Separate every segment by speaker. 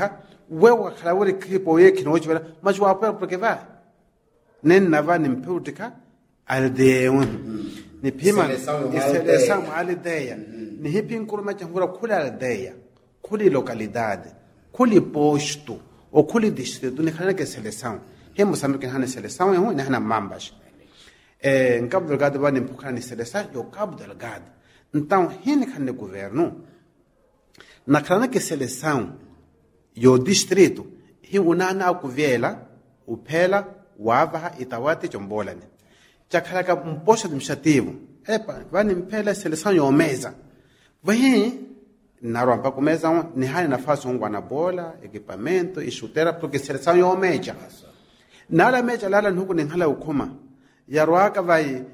Speaker 1: tika wewe kalawuri kipo yeki no chibera majwa pa porque vai nen nava nimputika aldeon ni pima seleção aldeia ni hipin kurma changura kula aldeia kuli localidade kuli posto ou kuli distrito ni kana que seleção he Moçambique hana seleção e hana mambas em Cabo Delgado vai nimpuka ni seleção e o Cabo Delgado então hene kana governo na kana que seleção e o distrito he unana kuvela upela wavaha itawati chombola ni chakalaka mposho administrativo epa vani mpela seleção yo meza vai na rompa kumeza ni hali nafasi ungwa na bola equipamento e chuteira porque seleção yo meja nala meja lala nhuku ni hala ukoma yarwaka vai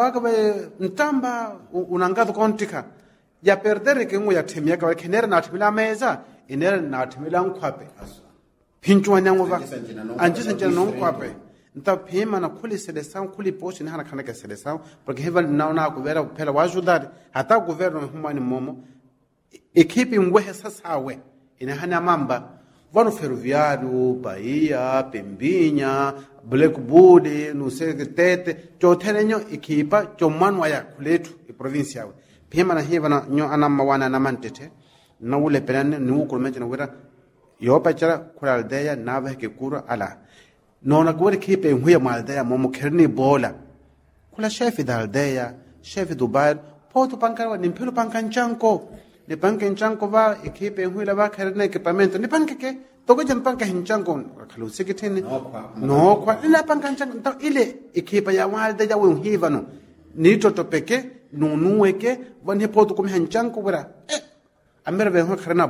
Speaker 1: ntamba unangado kontika ya perdere ke ngo ya temia ka kenera na timila meza inera na timila nkwape pinchwa nyangova anjisa njana no nkwape nta pema na kuli seleção kuli posto ni hana kana ka seleção porque heva na governo pela wa ajudar hata governo humani momo equipe ngwehe sasawe ina hana mamba vano ferroviário Bahia Pembinha Blackwood no sei que tete jotenenyo equipa jomano ya kuletu e província pema na heva na nyo anama wana na mantete na ule penane ni ukulmeje na wera yopa chara kula aldeia nava ke kura ala nona gore equipe huya ma aldeia momo kerni bola kula chefe da aldeia chefe do bairro poto pankara ni mpelo pankanchanko ni pankanchanko va equipe huya va kerni equipamento ni pankeke togo jan panka hinchanko kalu sikitini no kwa ila pankanchanko ta ile equipe ya wa aldeia we hiva no ni toto peke nunueke bani poto kum hinchanko wera amera ve kerna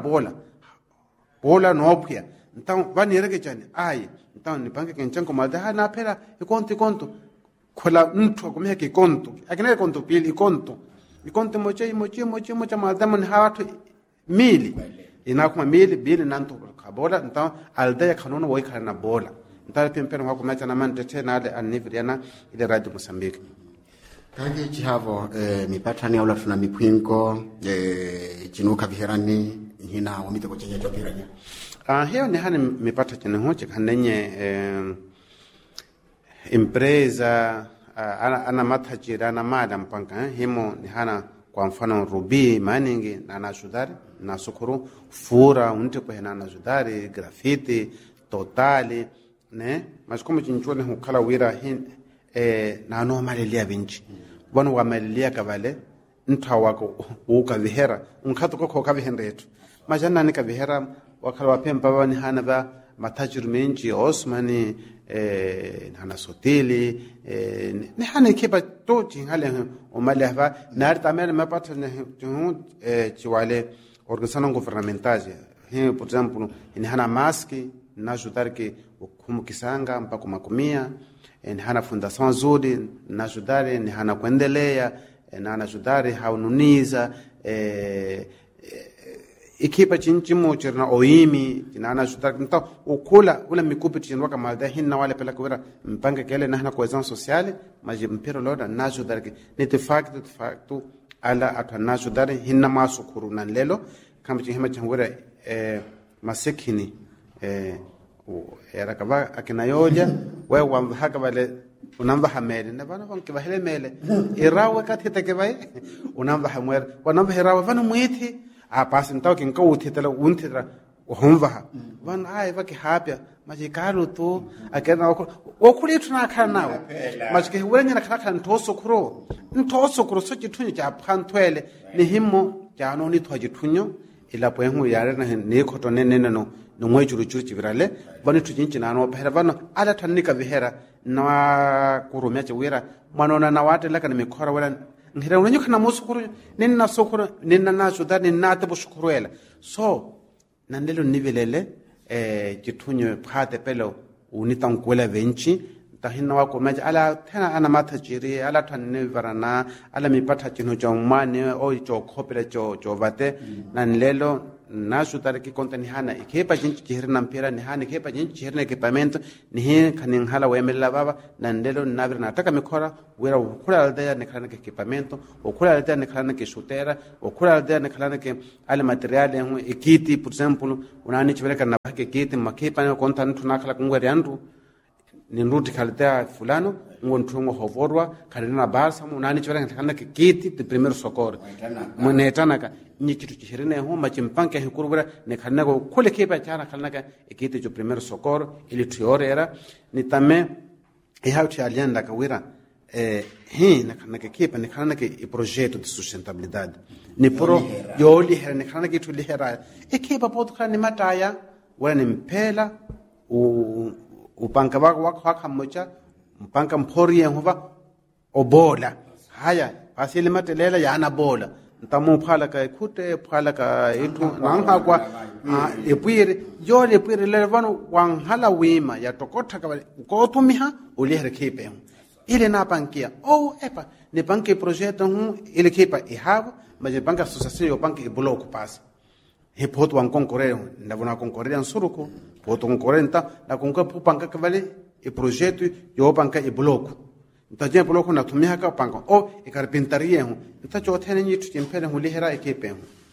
Speaker 1: bola no pia então vani rege chani ai então ni panka kenchanko malda na pera e conto kola mtu kumya ke conto akina conto pili conto moche malda man hawatu mili inakuma mili bili nanto kabola então aldeia kanona woi kana bola então pempera wa kumya na man tete na ale anivriana ile radio Moçambique
Speaker 2: kage chihavo mipatani aula tuna mipwinko chinuka viherani hina wamite kochenya chopiranya
Speaker 1: hiyo ni hani mipata chene hoche kanenye empresa ana matajira na mada mpanka himo ni hana kwa mfano Ruby Mining na Najudari na Sukuru Fura unte kwa na Najudari Graffiti Totali ne mas como chinchone hukala wira hin na no malelia vinci bwana wa malelia kavale ntawa ko ukavihera unkhato ko kavihenretu majana ni kavihera wakala wapemba bani hana ba matajiri menji Osmani hana Sotili ni hana kiba to tinhale omale ba nar tamere mapata chiwale organização governamentais por exemplo ni hana maski na ajudar que como kisanga mpaka makumia ni hana fundação zuri na ajudar ni hana kuendelea na ajudar haununiza ikipa chinchimo chirna oimi tinana ajudar então ukula ula mikupi tinwa kama dahin na wale pela kuwera mpanga kele na hana coesão social mas mpiro loda na ajudar que de facto ala atana ajudar hinna masukuru nan lelo kama chihema changura masekini era kava akina yoja wewe wamhaka vale unamba hamele na bana vanki vahele mele irawe kathita ke vai unamba hamwer wanamba irawe vana mwiti pasi ntao kinka uthitela untitra uhumva van ai vaki hapya majikaru tu akena okuli tuna kana nawe majike wenya na kana ntoso kuro so chithunyo cha phantwele ni himmo jano ni thwaji thunyo ila poengu yare na ne khoto nene no ngwe churu chivirale bani tujinchi na no phera bana ala thanika vihera na kurumya chwira manona na wate laka ni mikhora wala ngira unanyo kana musukuru ninna sokuru ninna na suda ninna te bushukuruela so nandelo nivelele chithunyo phate pelo unitankwela venchi tahina wa komeja ala thena ana mathachiri ala thanne varana ala mipatha chino chomane o cho khopela cho vate nanlelo nasu tariki konta ni hana ikepa jinchi chihirna mpira ni hana ikepa jinchi chihirna ekipamento ni hii kanin hala wemela baba na ndelo navira nataka mikora wera ukula aldea nekhalana ke ekipamento ukula aldea nekhalana ke shutera ukula aldea nekhalana ke ale materiale hu ekiti por exemplo unani chiveka na ke kiti makepa ne konta ntu nakhala kungweri andu ni nruti khaltea fulano ngontungo hovorwa khalina balsa unani chiveka nekhalana ke kiti de primeiro socorro monetana ka ni kitu chihirine ho machimpanke hikurubura ne khalna ko khule kepa chana khalna ka ekiti jo primeiro socorro ili tuyorera ni tame e hauti alienda ka wira hii na kepa ni khalna ke projeto de sustentabilidade ni pro yoli hera ni khalna ke tuli hera kepa poto khala ni mataya wala ni mpela upanka wako mocha mpanka mpori yehova obola haya pasile matelela yana bola ntamu phala ka khute phala ka itu nangha kwa epwire yole epwire levano wanghala wima ya tokotha ka ko tumiha ulihere kepe ile na bankia epa ne banke projeto ile kepa ihavo maje banka associação yo banke e bloco passa he poto wan concorrer ndavona concorrer suruko poto concorrenta na concorrer banka ka vale e projeto yo banka e bloco ntaje bloco na tumia ka banka e carpintaria ntacho tena nyitu timpele hulihera ekepe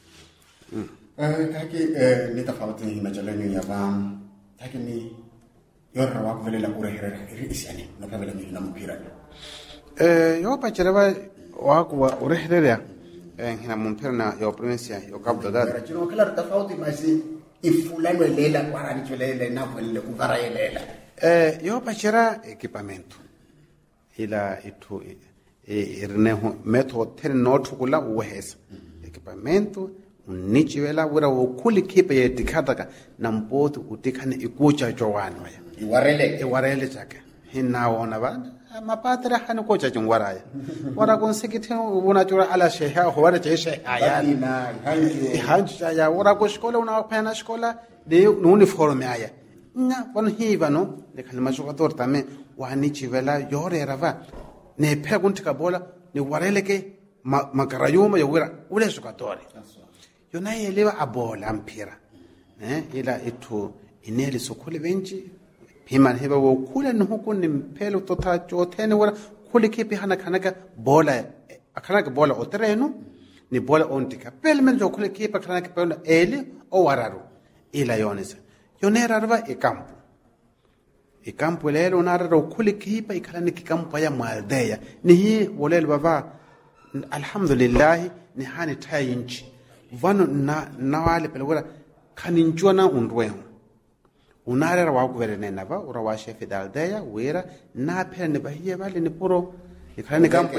Speaker 2: kaki ni tofauti ni majalani ya bam taki ni yorra wa vile la kurehera isiani na kabla ni na mpira
Speaker 1: yo pachelewa wako wa urehera hina mpira na yo provincia yo Cabo Delgado
Speaker 2: chino kala tofauti masi ifulano lela kwa ni chwelele na vile kuvara lela
Speaker 1: yo pachera equipamento ila itu irneho meto ten notukula uhesa equipamento unichivela wira ukuli kipe yetikhataka na mpoto utikhane ikucha jowani waya iwarele chake hinaona bana mapatra hanu kocha jungwaraya wara konsekithe unachura ala sheha hore cheshe ayana hanja ya wara ko shkola unaphana shkola de uniforme aya nga wano hiva no lekhali mashukator tame wani chivela yore rava ne peguntika bola ni wareleke makarayuma yowira ule shukatori yona elewa abola mpira ila itu ineli sokole benji piman heba wo kula no hukuni mpelo tota chotene wala kule kipi hana kanaka bola akanaka bola otereno ni bola ontika pelmen jo kule kipi kanaka bola eli o wararu ila yonesa yonera rava e campo lelo nararo kule kipi ikala campo ya maldeya ni hi wolel baba alhamdulillah ni hani tayinchi vano na wale pelwera kaninjua na undweho unarera wa kuvere nava ura wa chef da aldeia wera na pele ne bahia vale ni puro ikani campo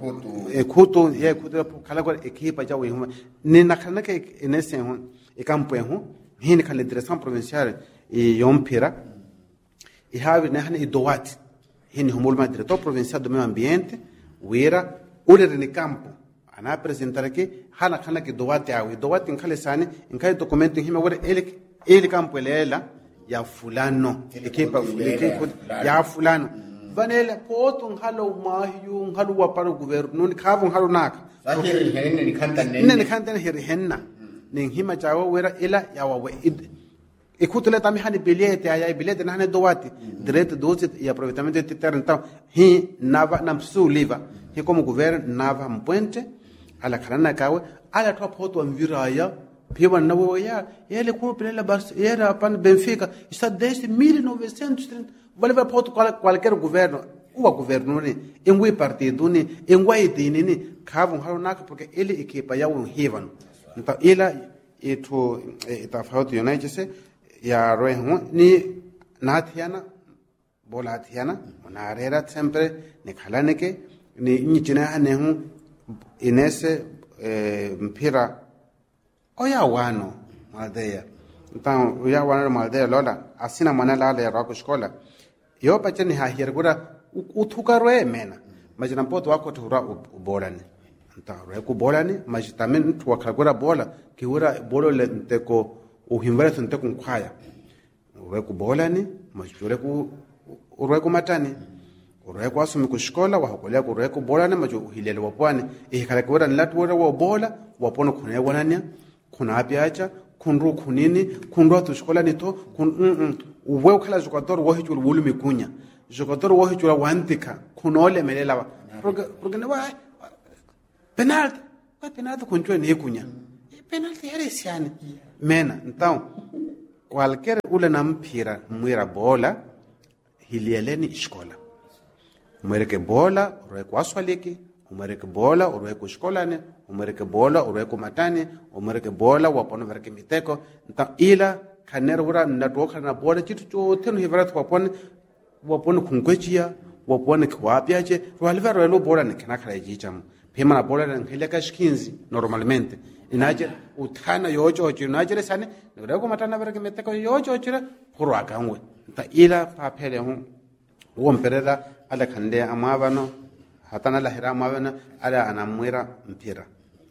Speaker 1: ekuto ye kuto kala kwa equipa ja we ni nakana ke nese ho e campo ho hini kale direção provincial e yompira e have ne hani doat hini humulma diretor provincial do meio ambiente wera ule ni campo ana apresentar aqui hana kana ke doate awi doate nkale sane nkai documento hima wera ele campo elela ya fulano ekipa ya fulano vanela poto ngalo mahiyu ngalo wa para governo ni khavo ngalo naka
Speaker 2: sakiri henna ni
Speaker 1: khanta heri henna ni hima jawo wera ila ya wa ekutule tami hani bilhete ya bilhete na hani doate direito doce e aproveitamento de terra então hi nava na psu liva hi como governo nava mpuente ala kharana kawe ala top poto mviraya Piva na woya ele culpa bas era pan Benfica está desde 1930 vale vai para qualquer governo o governo ne em partido ne em idini ne khavon harunaka porque ele equipa ya um heaven então ela eto tafauti united se ya roho ni nathiana bola thiana na rera sempre ne khalaneke ni nyichina hanehu inese mpira oya wano maldeya então oya wano maldeya lola asina mana la rako escola yo pachani ha hirgura uthukarwe mena majina poto wako thura ubolani então re ku bolani majitamen tuwakagura bola kiura bolo le nteko uhimbara nteko nkhaya re ku bolani majure ku urwe ku matani urwe ku asumi ku escola wa hokolea ku re ku bolani maju uhilele wapwani ihikala kuura nlatwora wa bola wapona khune wananya kuna apiacha kunru kunini kunru tu skola nito uwe ukhala jogador wo hijul wulu mikunya jogador wo hijul wantika kunole melela porque no va penalti kunjwe ni kunya penalti era siane mena então qualquer ule nampira mwira bola hilieleni iskola umwereke bola urweko aswaliki umwereke bola urweko iskolane umwereke bola urweko matani umwereke bola wapono vereke miteko então ila kanera ura ndatoka na bola chitu chote no hivarat wapone kunkwechia wapone kwapiache rwalivaro lo bola ne kana khala jicham phema na bola ngeleka skinzi normalmente inaje uthana yocho inaje sane urweko matana vereke miteko yocho chira porwa kangwe ta ila paphele hu womperera ala khande amavano hatana lahira amavana ala anamwira mpira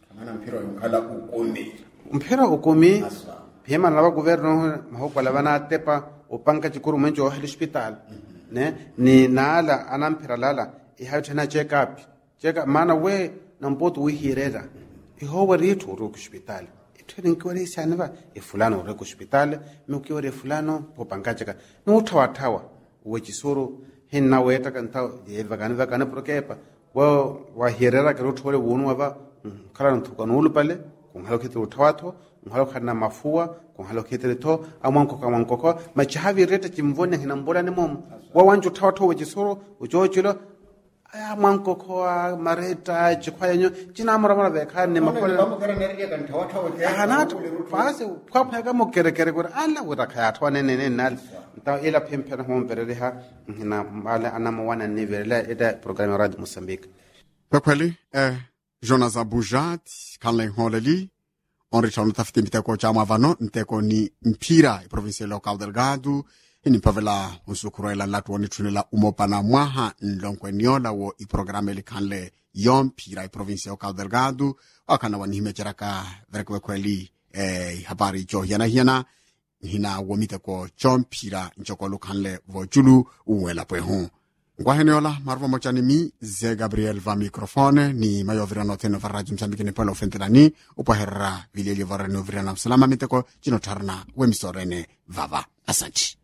Speaker 1: mpira ukumi phema na governo mahokala bana tepa upanka chikuru menjo hospital ne ni nala anampira lala ihathena check up mana we nampoto we hirera ihowa ritu ro hospital itweni kwari sanva ifulano ro hospital mukiwore fulano popanka cheka no thawa wechisoro hinna weta kanta vagana prokepa wa hirera ke rothole wonu aba khala nthukano ulupale kunghalo khitro thawatho kunghalo khana mafua kunghalo khitre tho amanko machavi reta chimvone hina mbola ne mom wa wanju thawatho wechisoro ujochilo amanko kho mareta chikhwayenyo chinamara vekha ne makola hanat fase khapha mokerekere gore ala ura khaya thwane ne nal ta ila phempera hombere ha na mala anama wana nivela eda programme radio Mozambique
Speaker 2: pekweli Jonas Abujat kanle holali on richon tafte miteko chama vano nteko ni mpira province local Delgado ini pavela usukurela latwoni tunela umopana mwaha nlonkweniola wo i programme le kanle yom pira province local Delgado akana wanihime charaka verkwe kweli habari jo hiana hina womite ko chompira nchoko lukanle vojulu uwela pwehu ngwaheniola marvo mochani mi ze Gabriel va microphone ni mayo virano teno varaju Mozambique ne polo fentelani upaherra vileli varano virana salama miteko chinotarna wemisorene vava asanti